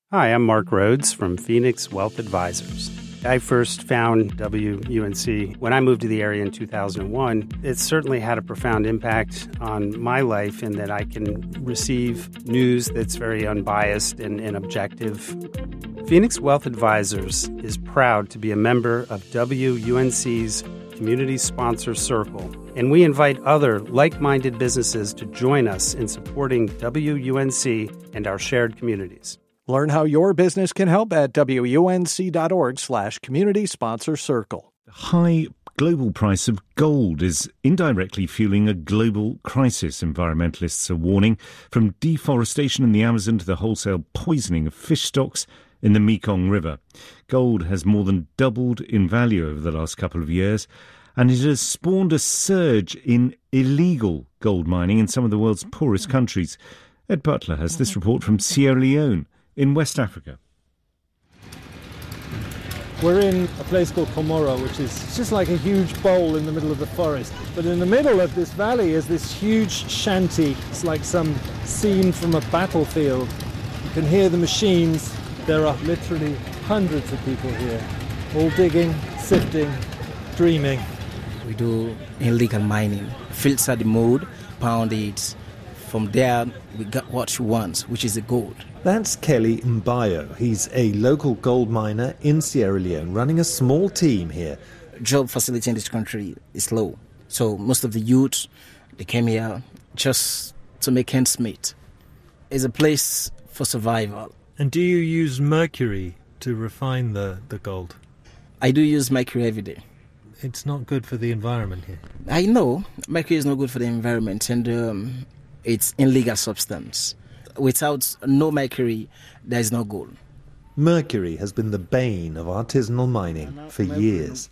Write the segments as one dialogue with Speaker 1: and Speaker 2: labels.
Speaker 1: Hi, I'm Mark Rhodes from Phoenix Wealth Advisors. I first found WUNC when I moved to the area in 2001. It certainly had a profound impact on my life in that I can receive news that's very unbiased and objective. Phoenix Wealth Advisors is proud to be a member of WUNC's Community Sponsor Circle, and we invite other like-minded businesses to join us in supporting WUNC and our shared communities.
Speaker 2: Learn how your business can help at WUNC.org/community sponsor circle.
Speaker 3: The high global price of gold is indirectly fueling a global crisis, environmentalists are warning, from deforestation in the Amazon to the wholesale poisoning of fish stocks in the Mekong River. Gold has more than doubled in value over the last couple of years, and it has spawned a surge in illegal gold mining in some of the world's poorest countries. Ed Butler has this report from Sierra Leone in West Africa.
Speaker 4: We're in a place called Komoro, which is just like a huge bowl in the middle of the forest. But in the middle of this valley is this huge shanty. It's like some scene from a battlefield. You can hear the machines. There are literally hundreds of people here, all digging, sifting, dreaming.
Speaker 5: We do illegal mining. Filter the mud, pound it. From there, we got what we want, which is the gold.
Speaker 6: That's Kelly Mbayo. He's a local gold miner in Sierra Leone, running a small team here.
Speaker 5: Job facility in this country is low. So most of the youth, they came here just to make ends meet. It's a place for survival.
Speaker 4: And do you use mercury to refine the gold?
Speaker 5: I do use mercury every day.
Speaker 4: It's not good for the environment here.
Speaker 5: I know mercury is not good for the environment, and it's illegal substance. Without no mercury, there is no gold.
Speaker 6: Mercury has been the bane of artisanal mining for years.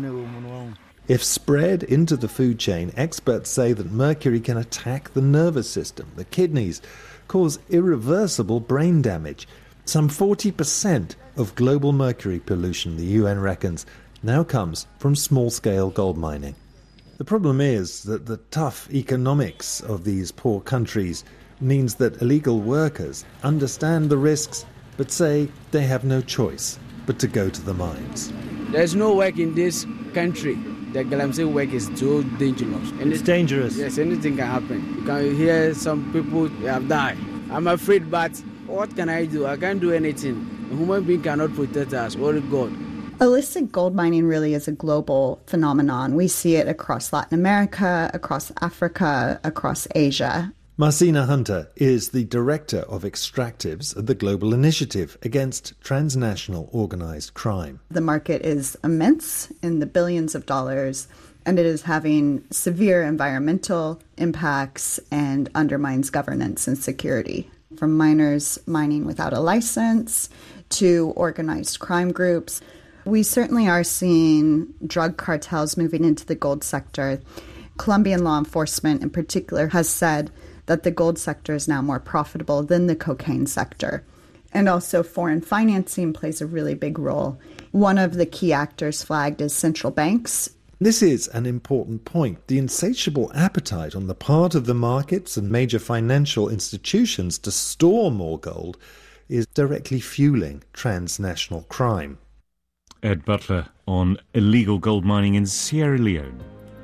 Speaker 6: If spread into the food chain, experts say that mercury can attack the nervous system, the kidneys, cause irreversible brain damage. Some 40% of global mercury pollution, the UN reckons, now comes from small-scale gold mining. The problem is that the tough economics of these poor countries means that illegal workers understand the risks but say they have no choice but to go to the mines.
Speaker 7: There's no work in this country. The Galamsey work is so dangerous.
Speaker 4: And it's dangerous?
Speaker 7: Yes, anything can happen. You can hear some people have died. I'm afraid, but what can I do? I can't do anything. A human being cannot protect us, only God.
Speaker 8: Illicit gold mining really is a global phenomenon. We see it across Latin America, across Africa, across Asia.
Speaker 6: Marcina Hunter is the director of extractives at the Global Initiative Against Transnational Organized Crime.
Speaker 8: The market is immense, in the billions of dollars, and it is having severe environmental impacts and undermines governance and security. From miners mining without a license to organized crime groups, we certainly are seeing drug cartels moving into the gold sector. Colombian law enforcement in particular has said that the gold sector is now more profitable than the cocaine sector. And also foreign financing plays a really big role. One of the key actors flagged is central banks.
Speaker 6: This is an important point. The insatiable appetite on the part of the markets and major financial institutions to store more gold is directly fueling transnational crime.
Speaker 3: Ed Butler on illegal gold mining in Sierra Leone.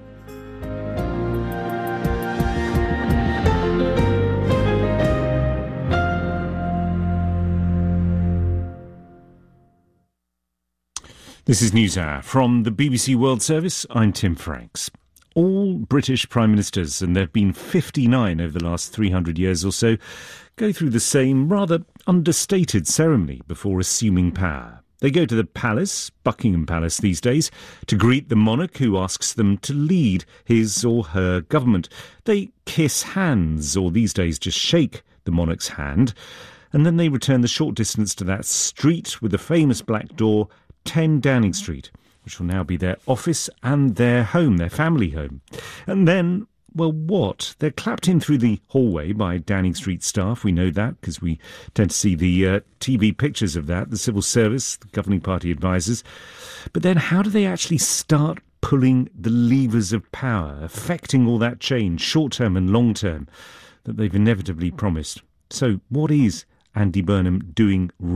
Speaker 3: This is NewsHour from the BBC World Service. I'm Tim Franks. All British Prime Ministers, and there have been 59 over the last 300 years or so, go through the same rather understated ceremony before assuming power. They go to the palace, Buckingham Palace these days, to greet the monarch who asks them to lead his or her government. They kiss hands, or these days just shake the monarch's hand, and then they return the short distance to that street with the famous black door, 10 Downing Street, which will now be their office and their home, their family home. And then, well, what? They're clapped in through the hallway by Downing Street staff. We know that because we tend to see the TV pictures of that, the civil service, the governing party advisors. But then how do they actually start pulling the levers of power, affecting all that change, short-term and long-term, that they've inevitably promised? So what is Andy Burnham doing